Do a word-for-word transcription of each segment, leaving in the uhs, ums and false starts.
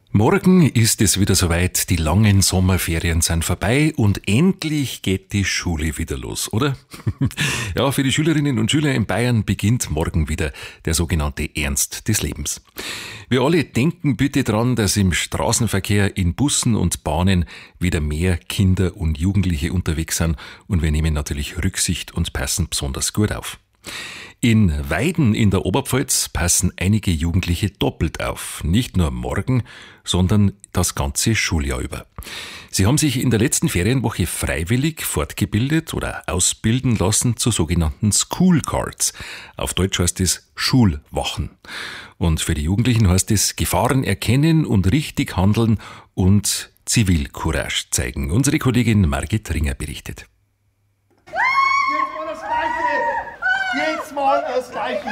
Morgen ist es wieder soweit, die langen Sommerferien sind vorbei und endlich geht die Schule wieder los, oder? Ja, für die Schülerinnen und Schüler in Bayern beginnt morgen wieder der sogenannte Ernst des Lebens. Wir alle denken bitte dran, dass im Straßenverkehr, in Bussen und Bahnen wieder mehr Kinder und Jugendliche unterwegs sind und wir nehmen natürlich Rücksicht und passen besonders gut auf. In Weiden in der Oberpfalz passen einige Jugendliche doppelt auf. Nicht nur morgen, sondern das ganze Schuljahr über. Sie haben sich in der letzten Ferienwoche freiwillig fortgebildet oder ausbilden lassen zu sogenannten School Guards. Auf Deutsch heißt es Schulwachen. Und für die Jugendlichen heißt es Gefahren erkennen und richtig handeln und Zivilcourage zeigen. Unsere Kollegin Margit Ringer berichtet. Jedes Mal das Gleiche.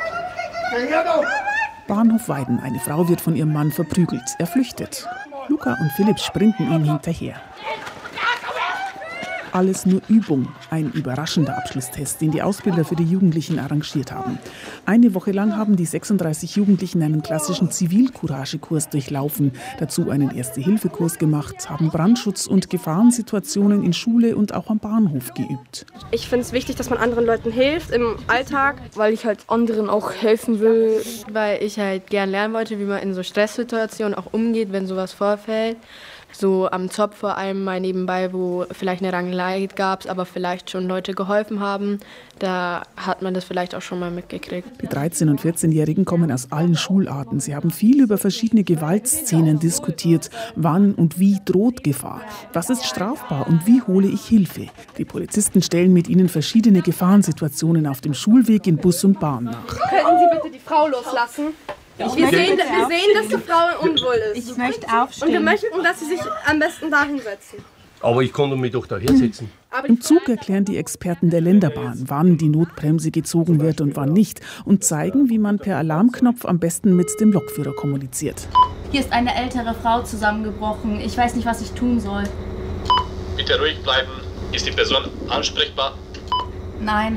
Bahnhof Weiden. Eine Frau wird von ihrem Mann verprügelt. Er flüchtet. Luca und Philipp sprinten ihm hinterher. Alles nur Übung. Ein überraschender Abschlusstest, den die Ausbilder für die Jugendlichen arrangiert haben. Eine Woche lang haben die sechsunddreißig Jugendlichen einen klassischen Zivilcourage-Kurs durchlaufen, dazu einen Erste-Hilfe-Kurs gemacht, haben Brandschutz und Gefahrensituationen in Schule und auch am Bahnhof geübt. Ich finde es wichtig, dass man anderen Leuten hilft im Alltag. Weil ich halt anderen auch helfen will, weil ich halt gern lernen wollte, wie man in so Stresssituationen auch umgeht, wenn sowas vorfällt. So am Zopf vor allem mal nebenbei, wo vielleicht eine Rangelei gab, aber vielleicht schon Leute geholfen haben. Da hat man das vielleicht auch schon mal mitgekriegt. Die dreizehn- und vierzehnjährigen kommen aus allen Schularten. Sie haben viel über verschiedene Gewaltszenen diskutiert. Wann und wie droht Gefahr? Was ist strafbar und wie hole ich Hilfe? Die Polizisten stellen mit ihnen verschiedene Gefahrensituationen auf dem Schulweg in Bus und Bahn nach. Könnten Sie bitte die Frau loslassen? Wir sehen, wir sehen, dass die Frau unwohl ist. Ich möchte aufstehen. Und wir möchten, dass sie sich am besten da hinsetzen. Aber ich konnte mich doch da hinsetzen. Im Zug erklären die Experten der Länderbahn, wann die Notbremse gezogen wird und wann nicht und zeigen, wie man per Alarmknopf am besten mit dem Lokführer kommuniziert. Hier ist eine ältere Frau zusammengebrochen. Ich weiß nicht, was ich tun soll. Bitte ruhig bleiben. Ist die Person ansprechbar? Nein.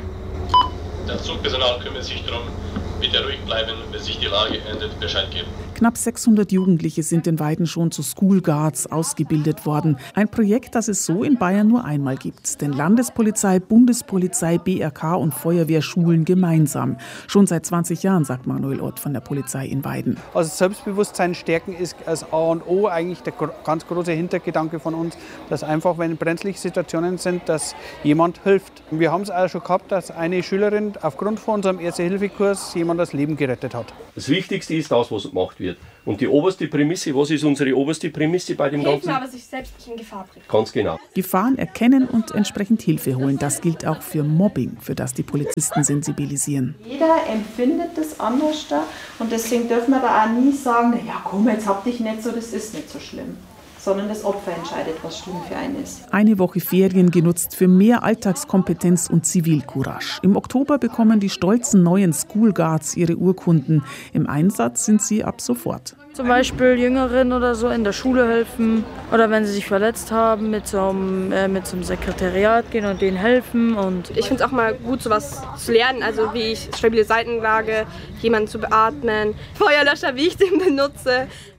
Das Zugpersonal kümmert sich darum. Bitte ruhig bleiben, bis sich die Lage ändert, Bescheid geben. Knapp sechshundert Jugendliche sind in Weiden schon zu School Guards ausgebildet worden. Ein Projekt, das es so in Bayern nur einmal gibt. Denn Landespolizei, Bundespolizei, B R K und Feuerwehr schulen gemeinsam. Schon seit zwanzig Jahren, sagt Manuel Ott von der Polizei in Weiden. Also Selbstbewusstsein stärken ist als A und O eigentlich der ganz große Hintergedanke von uns, dass einfach, wenn brenzliche Situationen sind, dass jemand hilft. Wir haben es auch schon gehabt, dass eine Schülerin aufgrund von unserem Erste-Hilfe-Kurs jemand das Leben gerettet hat. Das Wichtigste ist das, was gemacht wird. Und die oberste Prämisse, was ist unsere oberste Prämisse bei dem Ganzen? Helfen, aber sich selbst nicht in Gefahr bringen. Ganz genau. Gefahren erkennen und entsprechend Hilfe holen. Das gilt auch für Mobbing, für das die Polizisten sensibilisieren. Jeder empfindet das anders da und deswegen dürfen wir da auch nie sagen, na ja komm, jetzt hab dich nicht so, das ist nicht so schlimm. Sondern das Opfer entscheidet, was schlimm für einen ist. Eine Woche Ferien genutzt für mehr Alltagskompetenz und Zivilcourage. Im Oktober bekommen die stolzen neuen School Guards ihre Urkunden. Im Einsatz sind sie ab sofort. Zum Beispiel Jüngeren oder so in der Schule helfen oder wenn sie sich verletzt haben, mit so einem, äh, mit so einem Sekretariat gehen und denen helfen. Und ich finde es auch mal gut, sowas zu lernen, also wie ich stabile Seitenlage, jemanden zu beatmen, Feuerlöscher, wie ich den benutze.